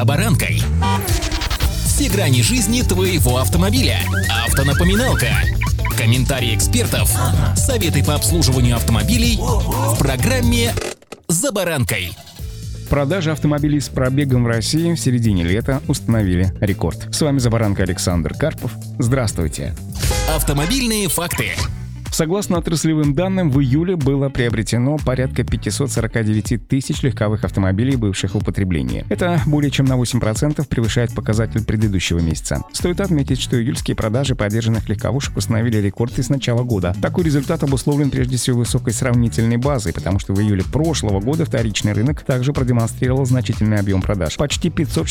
Баранкой. Все грани жизни твоего автомобиля. Автонапоминалка. Комментарии экспертов. Советы по обслуживанию автомобилей в программе «За баранкой». Продажи автомобилей с пробегом в России в середине лета установили рекорд. С вами «За баранкой» Александр Карпов. Здравствуйте. Автомобильные факты. Согласно отраслевым данным, в июле было приобретено порядка 549 тысяч легковых автомобилей бывших в употреблении. Это более чем на 8% превышает показатель предыдущего месяца. Стоит отметить, что июльские продажи подержанных легковушек установили рекорд и с начала года. Такой результат обусловлен прежде всего высокой сравнительной базой, потому что в июле прошлого года вторичный рынок также продемонстрировал значительный объем продаж – почти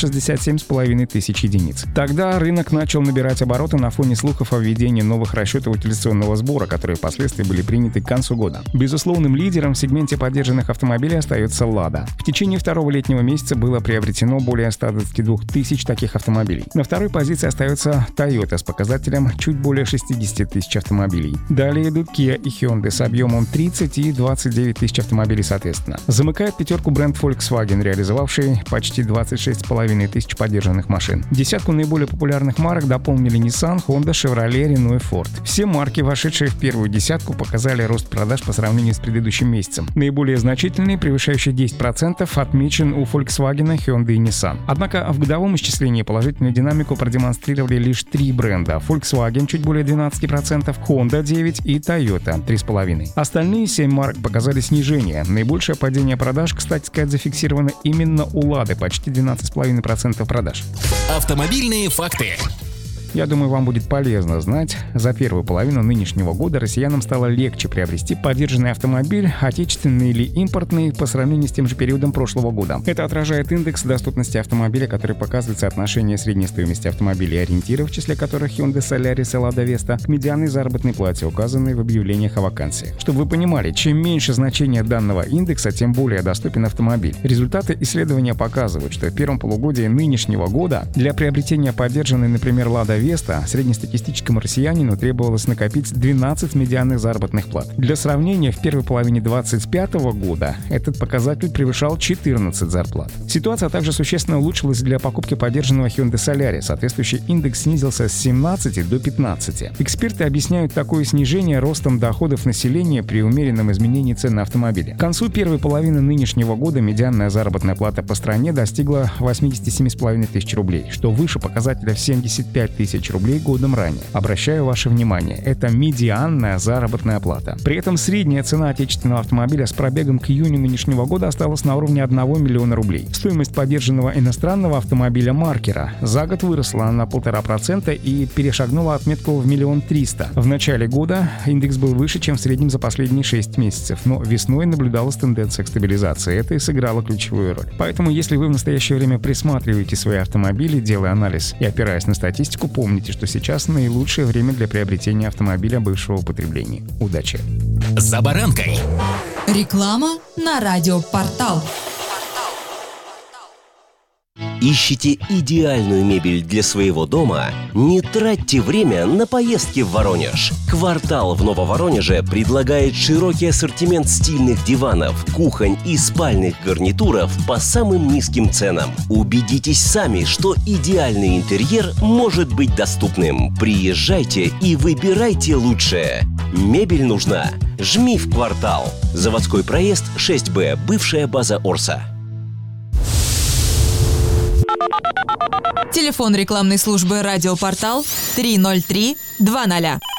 567,5 тысяч единиц. Тогда рынок начал набирать обороты на фоне слухов о введении новых расчетов утилизационного сбора, которые впоследствии были приняты к концу года. Безусловным лидером в сегменте подержанных автомобилей остается «Лада». В течение второго летнего месяца было приобретено более 122 тысяч таких автомобилей. На второй позиции остается Toyota с показателем чуть более 60 тысяч автомобилей. Далее идут Kia и Hyundai с объемом 30 и 29 тысяч автомобилей соответственно. Замыкает пятерку бренд Volkswagen, реализовавший почти 26,5 тысяч подержанных машин. Десятку наиболее популярных марок дополнили Nissan, Honda, Chevrolet, Renault и Ford. Все марки, вошедшие в первую десятку, показали рост продаж по сравнению с предыдущим месяцем. Наиболее значительный, превышающий 10%, отмечен у Volkswagen, Hyundai и Nissan. Однако в годовом исчислении положительную динамику продемонстрировали лишь три бренда: Volkswagen чуть более 12%, Honda 9% и Toyota 3,5%. Остальные 7 марок показали снижение. Наибольшее падение продаж, кстати сказать, зафиксировано именно у Лады, почти 12,5% продаж. Автомобильные факты. Я думаю, вам будет полезно знать, за первую половину нынешнего года россиянам стало легче приобрести подержанный автомобиль, отечественный или импортный, по сравнению с тем же периодом прошлого года. Это отражает индекс доступности автомобиля, который показывает соотношение средней стоимости автомобилей и ориентиров, в числе которых Hyundai Solaris и Lada Vesta, к медианной заработной плате, указанной в объявлениях о вакансиях. Чтобы вы понимали, чем меньше значение данного индекса, тем более доступен автомобиль. Результаты исследования показывают, что в первом полугодии нынешнего года для приобретения подержанной, например, Lada Vesta, среднестатистическому россиянину требовалось накопить 12 медианных заработных плат. Для сравнения, в первой половине 2025 года этот показатель превышал 14 зарплат. Ситуация также существенно улучшилась для покупки подержанного Hyundai Solaris. Соответствующий индекс снизился с 17 до 15. Эксперты объясняют такое снижение ростом доходов населения при умеренном изменении цен на автомобили. К концу первой половины нынешнего года медианная заработная плата по стране достигла 87,5 тысяч рублей, что выше показателя в 75 тысяч рублей годом ранее. Обращаю ваше внимание, это медианная заработная плата. При этом средняя цена отечественного автомобиля с пробегом к июню нынешнего года осталась на уровне 1 миллиона рублей. Стоимость подержанного иностранного автомобиля маркера за год выросла на 1,5% и перешагнула отметку в 1 300 000. В начале года индекс был выше, чем в среднем за последние 6 месяцев, но весной наблюдалась тенденция к стабилизации. Это и сыграло ключевую роль. Поэтому, если вы в настоящее время присматриваете свои автомобили, делая анализ и опираясь на статистику, помните, что сейчас наилучшее время для приобретения автомобиля бывшего употребления. Удачи! За баранкой. Реклама на радиопортал. Ищете идеальную мебель для своего дома? Не тратьте время на поездки в Воронеж. «Квартал» в Нововоронеже предлагает широкий ассортимент стильных диванов, кухонь и спальных гарнитуров по самым низким ценам. Убедитесь сами, что идеальный интерьер может быть доступным. Приезжайте и выбирайте лучшее. Мебель нужна? Жми в «Квартал». Заводской проезд 6Б, бывшая база Орса. Телефон рекламной службы «Радиопортал» 303 20.